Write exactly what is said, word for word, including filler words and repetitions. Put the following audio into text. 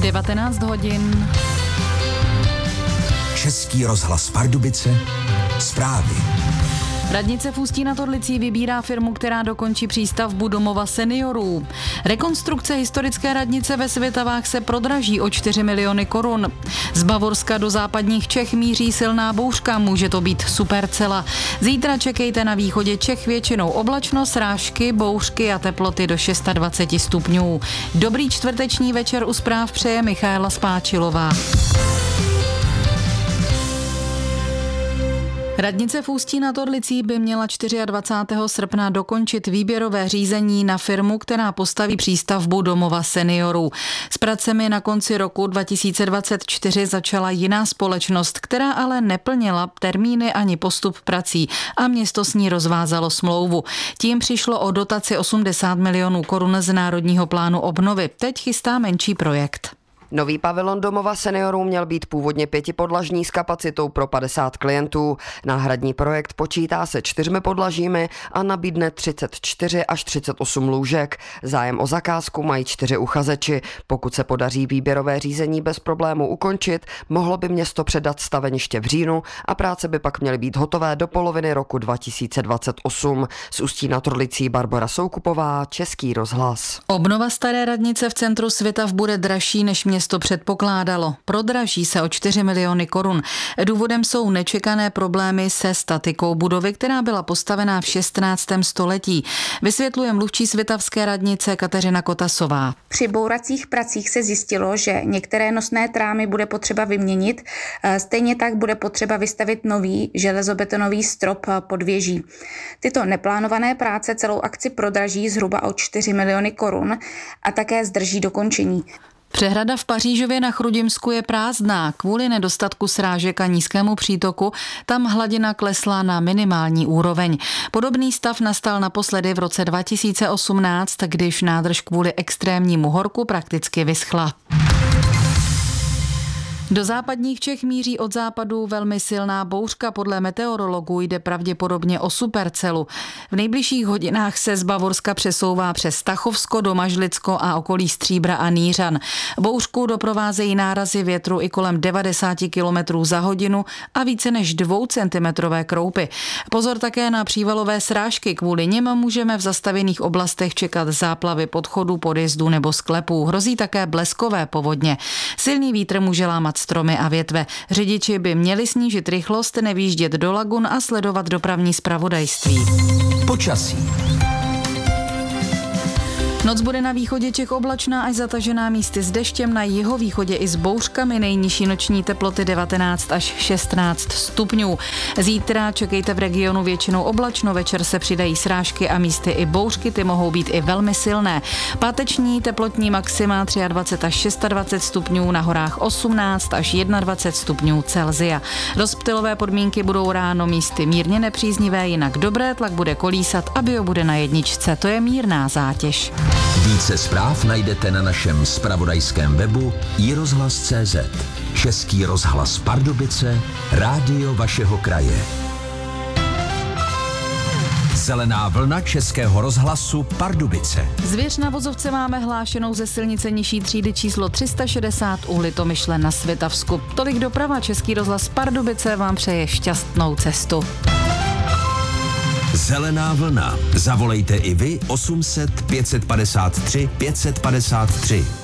devatenáct hodin. Český rozhlas Pardubice, zprávy. Radnice v Ústí nad Orlicí vybírá firmu, která dokončí přístavbu domova seniorů. Rekonstrukce historické radnice ve Svitavách se prodraží o čtyři miliony korun. Z Bavorska do západních Čech míří silná bouřka, může to být supercela. Zítra čekejte na východě Čech většinou oblačno, srážky, bouřky a teploty do dvacet šest stupňů. Dobrý čtvrteční večer u zpráv přeje Michaela Spáčilová. Radnice v Ústí nad Orlicí by měla dvacátého čtvrtého srpna dokončit výběrové řízení na firmu, která postaví přístavbu domova seniorů. S pracemi na konci roku dva tisíce dvacet čtyři začala jiná společnost, která ale neplnila termíny ani postup prací a město s ní rozvázalo smlouvu. Tím přišlo o dotaci osmdesát milionů korun z Národního plánu obnovy. Teď chystá menší projekt. Nový pavilon domova seniorů měl být původně pětipodlažní s kapacitou pro padesát klientů. Náhradní projekt počítá se čtyřmi podlažími a nabídne třicet čtyři až třicet osm lůžek. Zájem o zakázku mají čtyři uchazeči. Pokud se podaří výběrové řízení bez problému ukončit, mohlo by město předat staveniště v říjnu a práce by pak měly být hotové do poloviny roku dva tisíce dvacet osm. Z Ústí nad Orlicí Barbora Soukupová, Český rozhlas. Obnova staré radnice v centru Svitav bude dražší, než město to předpokládalo. Prodraží se o čtyři miliony korun. Důvodem jsou nečekané problémy se statikou budovy, která byla postavená v šestnáctém století. Vysvětluje mluvčí svitavské radnice Kateřina Kotasová. Při bouracích pracích se zjistilo, že některé nosné trámy bude potřeba vyměnit. Stejně tak bude potřeba vystavit nový železobetonový strop pod věží. Tyto neplánované práce celou akci prodraží zhruba o čtyři miliony korun a také zdrží dokončení. Přehrada v Pařížově na Chrudimsku je prázdná. Kvůli nedostatku srážek a nízkému přítoku tam hladina klesla na minimální úroveň. Podobný stav nastal naposledy v roce dva tisíce osmnáct, když nádrž kvůli extrémnímu horku prakticky vyschla. Do západních Čech míří od západu velmi silná bouřka. Podle meteorologů jde pravděpodobně o supercelu. V nejbližších hodinách se z Bavorska přesouvá přes Tachovsko, Domažlicko a okolí Stříbra a Nýřan. Bouřku doprovázejí nárazy větru i kolem devadesát kilometrů za hodinu a více než dvoucentimetrové kroupy. Pozor také na přívalové srážky. Kvůli nim můžeme v zastavěných oblastech čekat záplavy podchodů, podjezdů nebo sklepů. Hrozí také bleskové povodně. Silný vítr může lámat stromy a větve. Řidiči by měli snížit rychlost, nevýjíždět do lagun a sledovat dopravní zpravodajství. Počasí. Noc bude na východě Čech oblačná až zatažená, místy s deštěm, na jihovýchodě i s bouřkami, nejnižší noční teploty devatenáct až šestnáct stupňů. Zítra čekejte v regionu většinou oblačno, večer se přidají srážky a místy i bouřky, ty mohou být i velmi silné. Páteční teplotní maxima dvacet tři až dvacet šest stupňů, na horách osmnáct až dvacet jedna stupňů Celsia. Rozptylové podmínky budou ráno místy mírně nepříznivé, jinak dobré, tlak bude kolísat a bio bude na jedničce, to je mírná zátěž. Více zpráv najdete na našem zpravodajském webu i rozhlas tečka cé zet. Český rozhlas Pardubice, rádio vašeho kraje. Zelená vlna Českého rozhlasu Pardubice. Zvěř na vozovce máme hlášenou ze silnice nižší třídy číslo tři sta šedesát u Litomyšle na Svitavsku. Tolik doprava. Český rozhlas Pardubice vám přeje šťastnou cestu. Zelená vlna. Zavolejte i vy osm set pět set padesát tři pět set padesát tři.